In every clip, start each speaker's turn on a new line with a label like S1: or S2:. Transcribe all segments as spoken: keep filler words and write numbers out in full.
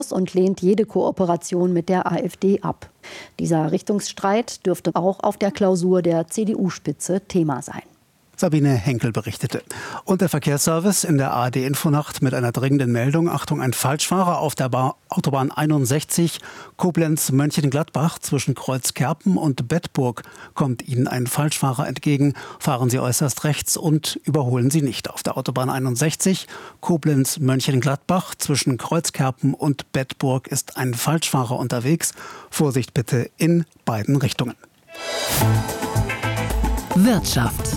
S1: und lehnt jede Kooperation mit der AfD ab. Dieser Richtungsstreit dürfte auch auf der Klausur der C D U-Spitze Thema sein.
S2: Sabine Henkel berichtete. Und der Verkehrsservice in der A R D-Infonacht mit einer dringenden Meldung. Achtung, ein Falschfahrer auf der Bar Autobahn einundsechzig Koblenz-Mönchengladbach zwischen Kreuzkerpen und Bedburg kommt Ihnen ein Falschfahrer entgegen. Fahren Sie äußerst rechts und überholen Sie nicht. Auf der Autobahn einundsechzig Koblenz-Mönchengladbach zwischen Kreuzkerpen und Bedburg ist ein Falschfahrer unterwegs. Vorsicht bitte in beiden Richtungen.
S3: Wirtschaft.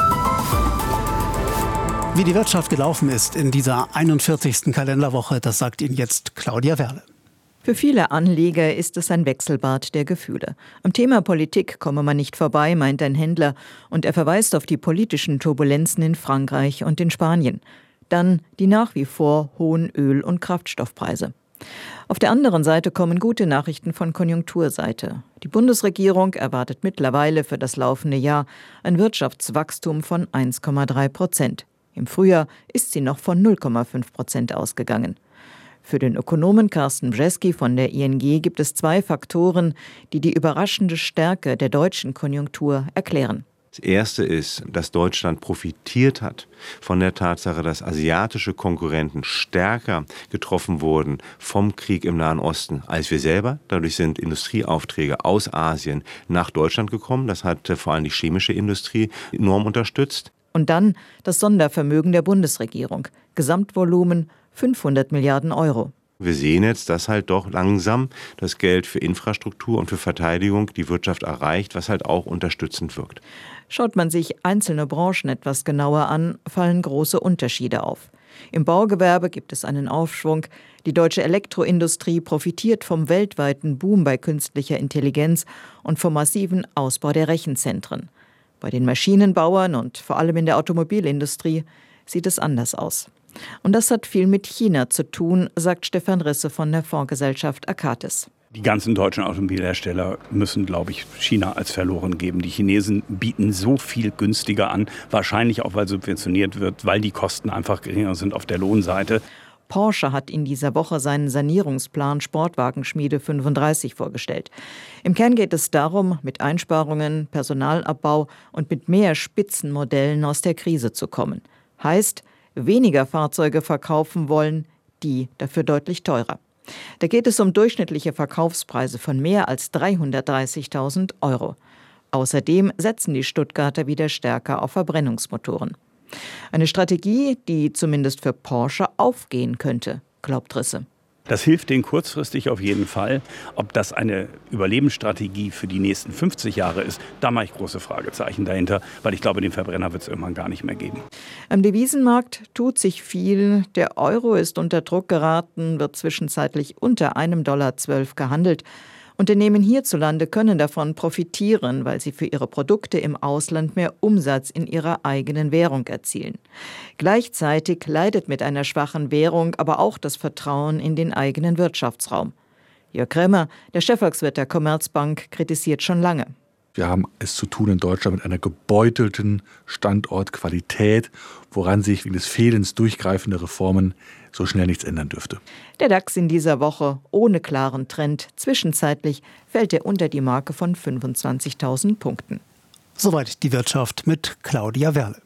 S2: Wie die Wirtschaft gelaufen ist in dieser einundvierzigsten Kalenderwoche, das sagt Ihnen jetzt Claudia Werle.
S4: Für viele Anleger ist es ein Wechselbad der Gefühle. Am Thema Politik komme man nicht vorbei, meint ein Händler. Und er verweist auf die politischen Turbulenzen in Frankreich und in Spanien. Dann die nach wie vor hohen Öl- und Kraftstoffpreise. Auf der anderen Seite kommen gute Nachrichten von Konjunkturseite. Die Bundesregierung erwartet mittlerweile für das laufende Jahr ein Wirtschaftswachstum von eins Komma drei Prozent. Im Frühjahr ist sie noch von null Komma fünf Prozent ausgegangen. Für den Ökonomen Carsten Brzeski von der I N G gibt es zwei Faktoren, die die überraschende Stärke der deutschen Konjunktur erklären.
S5: Das erste ist, dass Deutschland profitiert hat von der Tatsache, dass asiatische Konkurrenten stärker getroffen wurden vom Krieg im Nahen Osten als wir selber. Dadurch sind Industrieaufträge aus Asien nach Deutschland gekommen. Das hat vor allem die chemische Industrie enorm unterstützt.
S4: Und dann das Sondervermögen der Bundesregierung. Gesamtvolumen fünfhundert Milliarden Euro.
S5: Wir sehen jetzt, dass halt doch langsam das Geld für Infrastruktur und für Verteidigung die Wirtschaft erreicht, was halt auch unterstützend wirkt.
S4: Schaut man sich einzelne Branchen etwas genauer an, fallen große Unterschiede auf. Im Baugewerbe gibt es einen Aufschwung. Die deutsche Elektroindustrie profitiert vom weltweiten Boom bei künstlicher Intelligenz und vom massiven Ausbau der Rechenzentren. Bei den Maschinenbauern und vor allem in der Automobilindustrie sieht es anders aus. Und das hat viel mit China zu tun, sagt Stefan Risse von der Fondsgesellschaft Akatis.
S6: Die ganzen deutschen Automobilhersteller müssen, glaube ich, China als verloren geben. Die Chinesen bieten so viel günstiger an, wahrscheinlich auch, weil subventioniert wird, weil die Kosten einfach geringer sind auf der Lohnseite.
S4: Porsche hat in dieser Woche seinen Sanierungsplan Sportwagenschmiede fünfunddreißig vorgestellt. Im Kern geht es darum, mit Einsparungen, Personalabbau und mit mehr Spitzenmodellen aus der Krise zu kommen. Heißt, weniger Fahrzeuge verkaufen wollen, die dafür deutlich teurer. Da geht es um durchschnittliche Verkaufspreise von mehr als dreihundertdreißigtausend Euro. Außerdem setzen die Stuttgarter wieder stärker auf Verbrennungsmotoren. Eine Strategie, die zumindest für Porsche aufgehen könnte, glaubt Risse.
S6: Das hilft denen kurzfristig auf jeden Fall. Ob das eine Überlebensstrategie für die nächsten fünfzig Jahre ist, da mache ich große Fragezeichen dahinter, weil ich glaube, den Verbrenner wird es irgendwann gar nicht mehr geben.
S4: Am Devisenmarkt tut sich viel. Der Euro ist unter Druck geraten, wird zwischenzeitlich unter einem Dollar zwölf gehandelt. Unternehmen hierzulande können davon profitieren, weil sie für ihre Produkte im Ausland mehr Umsatz in ihrer eigenen Währung erzielen. Gleichzeitig leidet mit einer schwachen Währung aber auch das Vertrauen in den eigenen Wirtschaftsraum. Jörg Krämer, der Chefvolkswirt der Commerzbank, kritisiert schon lange.
S7: Wir haben es zu tun in Deutschland mit einer gebeutelten Standortqualität, woran sich wegen des Fehlens durchgreifender Reformen so schnell nichts ändern dürfte.
S4: Der DAX in dieser Woche ohne klaren Trend. Zwischenzeitlich fällt er unter die Marke von fünfundzwanzigtausend Punkten.
S2: Soweit die Wirtschaft mit Claudia Werle.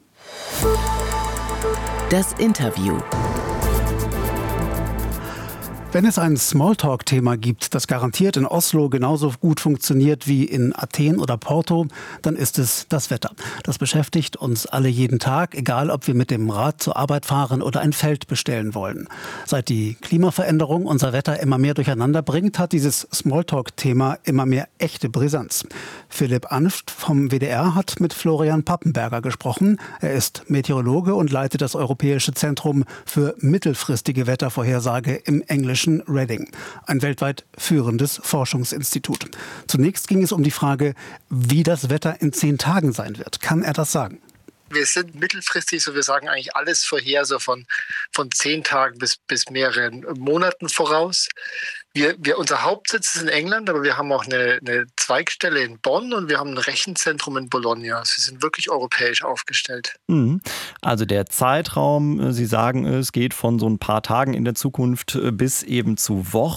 S3: Das Interview.
S2: Wenn es ein Smalltalk-Thema gibt, das garantiert in Oslo genauso gut funktioniert wie in Athen oder Porto, dann ist es das Wetter. Das beschäftigt uns alle jeden Tag, egal ob wir mit dem Rad zur Arbeit fahren oder ein Feld bestellen wollen. Seit die Klimaveränderung unser Wetter immer mehr durcheinander bringt, hat dieses Smalltalk-Thema immer mehr echte Brisanz. Philipp Anft vom W D R hat mit Florian Pappenberger gesprochen. Er ist Meteorologe und leitet das Europäische Zentrum für mittelfristige Wettervorhersage im englischen Reading, ein weltweit führendes Forschungsinstitut. Zunächst ging es um die Frage, wie das Wetter in zehn Tagen sein wird. Kann er das sagen?
S8: Wir sind mittelfristig, so wir sagen eigentlich alles vorher, so von, von zehn Tagen bis, bis mehreren Monaten voraus. Wir, wir, unser Hauptsitz ist in England, aber wir haben auch eine, eine Zweigstelle in Bonn und wir haben ein Rechenzentrum in Bologna. Also wir sind wirklich europäisch aufgestellt.
S9: Mhm. Also der Zeitraum, Sie sagen es, geht von so ein paar Tagen in der Zukunft bis eben zu Wochen.